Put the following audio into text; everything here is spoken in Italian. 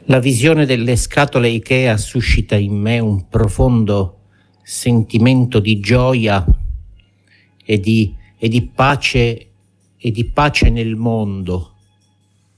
La visione delle scatole Ikea suscita in me un profondo sentimento di gioia e di pace nel mondo.